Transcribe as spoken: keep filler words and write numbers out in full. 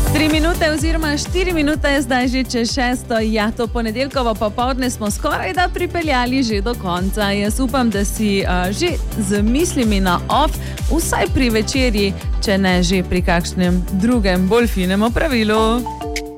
Tri minute oziroma štiri minute je zdaj že čez šesto. Ja, to ponedeljkovo popoldne smo skoraj da pripeljali že do konca. Jaz upam, da si uh, že z mislimi na off, vsaj pri večerji, če ne že pri kakšnem drugem bolj finem opravilu.